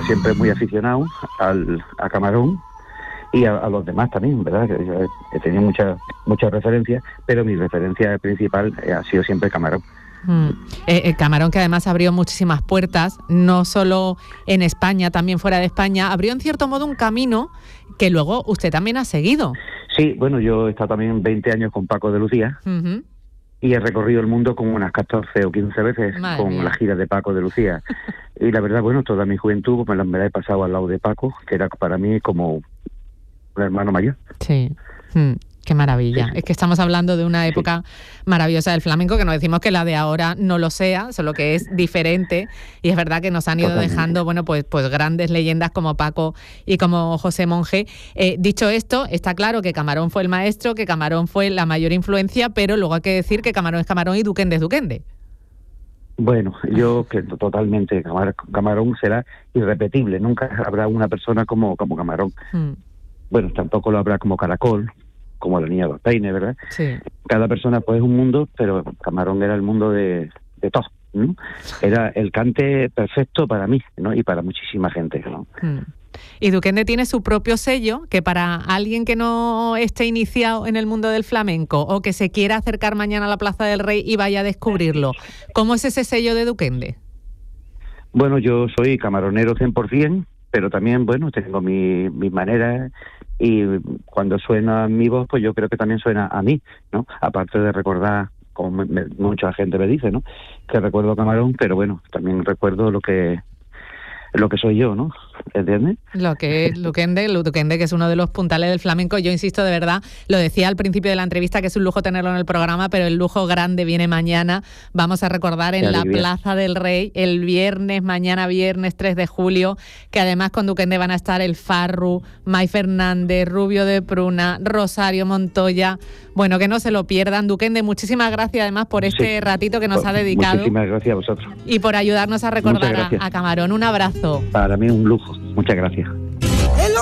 siempre muy aficionado a Camarón y a los demás también, ¿verdad? He tenido muchas referencias, pero mi referencia principal ha sido siempre Camarón. Camarón, que además abrió muchísimas puertas, no solo en España, también fuera de España, abrió en cierto modo un camino que luego usted también ha seguido. Sí, bueno, yo he estado también 20 años con Paco de Lucía. Uh-huh. Y he recorrido el mundo como unas 14 o 15 veces con las giras de Paco de Lucía. Y la verdad, bueno, toda mi juventud me la he pasado al lado de Paco, que era para mí como un hermano mayor. Sí. Qué maravilla. Sí. Es que estamos hablando de una época maravillosa del flamenco, que no decimos que la de ahora no lo sea, solo que es diferente, y es verdad que nos han ido dejando, bueno, pues grandes leyendas como Paco y como José Monge. Dicho esto, está claro que Camarón fue el maestro, que Camarón fue la mayor influencia, pero luego hay que decir que Camarón es Camarón y Duquende es Duquende. Bueno, yo que totalmente, Camarón será irrepetible, nunca habrá una persona como Camarón. Bueno, tampoco lo habrá como Caracol, como la niña de los peines, ¿verdad? Sí. Cada persona pues es un mundo, pero Camarón era el mundo de todo, ¿no? Era el cante perfecto para mí, ¿no? Y para muchísima gente, ¿no? Y Duquende tiene su propio sello, que para alguien que no esté iniciado en el mundo del flamenco o que se quiera acercar mañana a la Plaza del Rey y vaya a descubrirlo, ¿cómo es ese sello de Duquende? Bueno, yo soy camaronero 100%, pero también, bueno, tengo mi manera, y cuando suena mi voz, pues yo creo que también suena a mí, ¿no? Aparte de recordar, como mucha gente me dice, ¿no? Que recuerdo Camarón, pero bueno, también recuerdo lo que soy yo, ¿no? ¿Entiendes? Lo que es Duquende, que es uno de los puntales del flamenco. Yo insisto, de verdad, lo decía al principio de la entrevista, que es un lujo tenerlo en el programa, pero el lujo grande viene mañana. Vamos a recordar en la Plaza del Rey, el mañana viernes 3 de julio, que además con Duquende van a estar el Farru, May Fernández, Rubio de Pruna, Rosario Montoya. Bueno, que no se lo pierdan. Duquende, muchísimas gracias además por este ratito que nos ha dedicado. Muchísimas gracias a vosotros. Y por ayudarnos a recordar a Camarón. Un abrazo. Para mí un lujo. Muchas gracias.